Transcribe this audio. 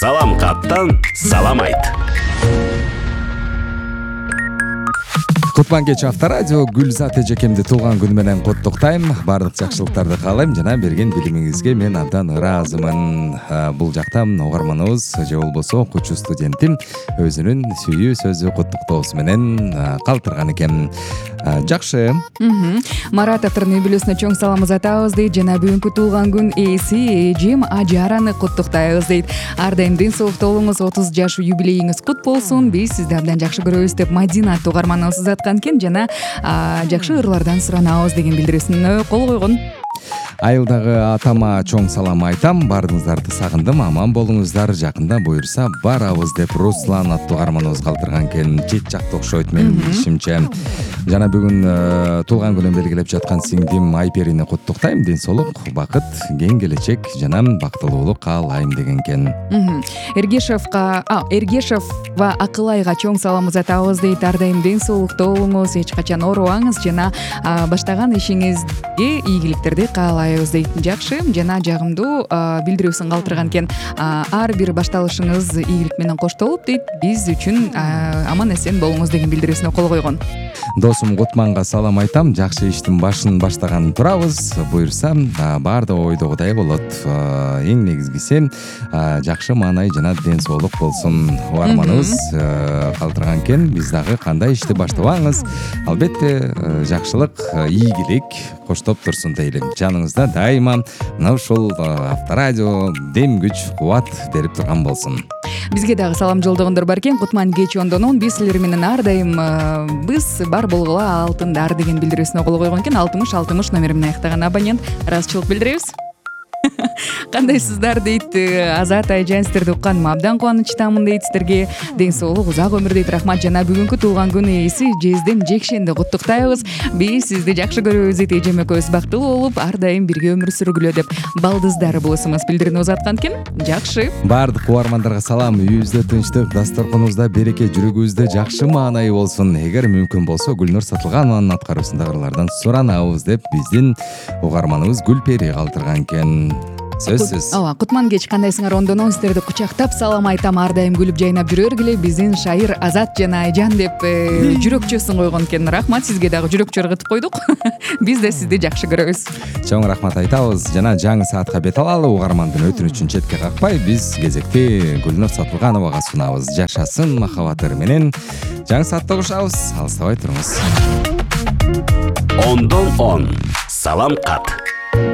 Салам каттан салам айт. Кутман кеч Авторадио Гүлзат эжекемди туулган күнү менен куттуктайм. Баардык жакшылыктарды каалайм жана берген билимиңизге мен абдан ыраазымын. Бул жакта угарманыбыз же болбосо окуучу студентим өзүнүн сүйүү сөзү куттуктоосу менен калтырган экен. Жакшы. Марат автордун үй бүлөсүнө чоң салам узатабыз дейт жана бүгүнкү туулган күн ээси эжем Ажараны куттуктайбыз дейт. Ар дайым ден соолукта болуңуз, 30 жаш юбилейиңиз кут болсун. Биз сизди абдан жакшы көрөбүз деп Мадина угарманыбыз узаткан экен жана жакшы ырлардан суранабыз деген билдирүүсүнө кол койгон. Айылдагы атама чоң салам айтам. Баарыңыздарды сагындым. Аман болуңуздар. Жакында буюрса барабыз деп Руслан аттуу угарманыбыз калтырган экен. Чет жакта окшойт менин билишимче. Жана бүгүн туулган күнүн белгилеп жаткан сиңдим Айперини куттуктайм. Ден соолук, бакыт, кең келечек жана бактылуулук каалайм деген экен. Эргешов ва Акылайга чоң салам узатабыз дейт. Ар дайым ден соолукта болуңуз, эч качан оорубаңыз жана баштаган ишиңизге ийгиликтерди каалайбыз дейт. Жакшы жана жагымдуу билдирүүсүн калтырган экен. Ар бир башталышыңыз ийгилик менен коштолуп дейт. Биз үчүн аман эсен болуңуз деген билдирүүсүнө кол койгон. Досум Кутманга салам айтам. Жакшы иштин башын баштаган турабыз. Буюрса баардыгы ойдогудай болот. Эң негизгиси жакшы маанай жана ден соолук болсун. Угарманыбыз калтырган экен. Биз дагы кандай ишти баштабаңыз, албетте жакшылык, ийгилик коштоп турсун дейли. Жаныңызда дайыма мына ушул Авторадио дем күч, кубат берип турган болсун. Бизге дагы салам жолдогондор бар экен. Кутман кеч ондонун биз силер менен ар дайым биз бар болгула алтындар деген билдирүүсүнө кол койгон экен. 60 номер менен аяктаган абонент ыраазычылык билдиребиз. Кандайсыздар дейт. Азат айжан, сиздерди укканыма абдан кубанычтамын дейт. Сиздерге ден соолук, узак өмүр дейт. Рахмат. Жана бүгүнкү туулган күн ээси Жездем Жекшенди куттуктайбыз. Биз сизди жакшы көрөбүз дейт. Эжем экөөбүз бактылуу болуп, ар дайым бирге өмүр сүргүлө деп балдыздар болосуңуз билдирүүнү узаткан экен. Жакшы. Баардык угармандарга салам. Үйүбүздө тынчтык, дасторконубузда береке, жүрөгүбүздө жакшы маанай болсун. Эгер мүмкүн болсо Гүлнур Сатылганованын аткаруусундагы ырлардан суранабыз деп биздин угарманыбыз Гүлпери калтырган экен. Сөзсүз. Кутман кеч кандайсыңар ондонон сиздерди кучактап салам айтам. Ар дайым күлүп жайнап жүрөргүлө биздин шайыр Азат жана Айжан деп жүрөкчөсүн койгон экен. Рахмат, сизге дагы жүрөкчө ыргытып койдук. Биз да сизди жакшы көрөбүз. Чоң рахмат айтабыз. Жана жаңы саатка бет алалы. Угармандын өтүнүчүн четке какпай биз кезекти Гүлнур Сатылгановага сунабыз. Жашасын махабат ыры менен. Жаңы саатта угушабыз. Алыстабай туруңуз. Ондон 10 салам кат.